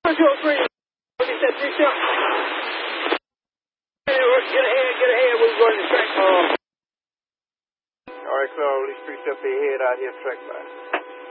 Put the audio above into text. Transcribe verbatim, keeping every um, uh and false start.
Two oh three. What is that? Three step. Get ahead, get ahead. We're going to track. Uh, All right, so release three step ahead out here, track by.